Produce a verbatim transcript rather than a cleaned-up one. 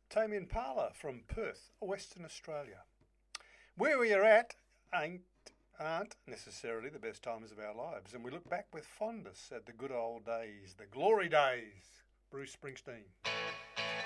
Tame Impala from Perth, Western Australia. Where we are at ain't aren't necessarily the best times of our lives, and we look back with fondness at the good old days, the glory days. Bruce Springsteen.